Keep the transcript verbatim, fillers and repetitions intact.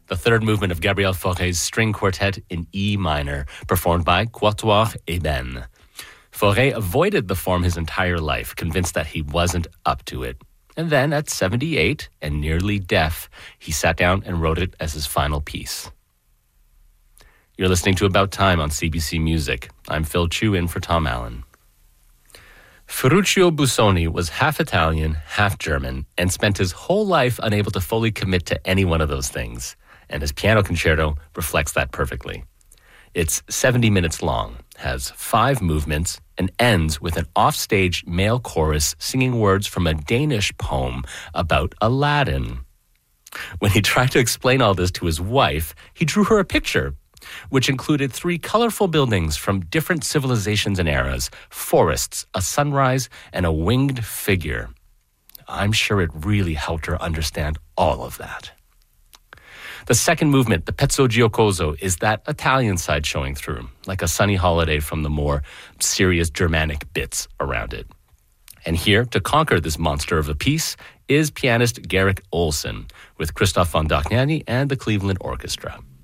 the third movement of Gabriel Fauré's string quartet in E minor, performed by Quatuor Eben. Fauré avoided the form his entire life, convinced that he wasn't up to it. And then, at seventy-eight and nearly deaf, he sat down and wrote it as his final piece. You're listening to About Time on C B C Music. I'm Phil Chu in for Tom Allen. Ferruccio Busoni was half Italian, half German, and spent his whole life unable to fully commit to any one of those things. And his piano concerto reflects that perfectly. It's seventy minutes long, has five movements, and ends with an offstage male chorus singing words from a Danish poem about Aladdin. When he tried to explain all this to his wife, he drew her a picture, which included three colorful buildings from different civilizations and eras, forests, a sunrise, and a winged figure. I'm sure it really helped her understand all of that. The second movement, the Pezzo Giocoso, is that Italian side showing through, like a sunny holiday from the more serious Germanic bits around it. And here, to conquer this monster of a piece, is pianist Garrick Olson with Christoph von Dohnanyi and the Cleveland Orchestra.